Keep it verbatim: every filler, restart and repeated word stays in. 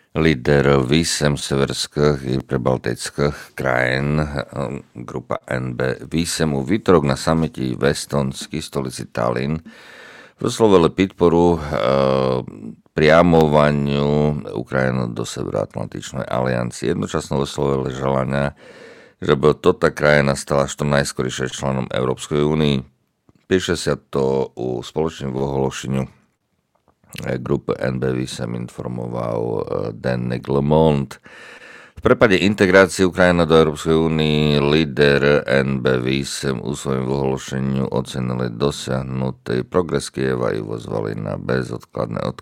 Líder výsem severských i prebaltických krajín, grupa en bé výsemu výtorok na samiti v estonskej stolici Tallinn vyslovili podporu e, priamovaniu Ukrajiny do Severoatlantičnej aliancie. Jednočasno vyslovili želania, že by toto krajina stala čo najskoršie členom Európskej únii. Píše sa to u spoločným vyhlášeniu grupy en bé výsem informoval denník Le Monde. V prípade integrácie Ukrajiny do Európskej únie líder en bé výsem u svojom vyhlášeniu ocenili dosiahnutý progres Kieva i vozvali na bezodkladné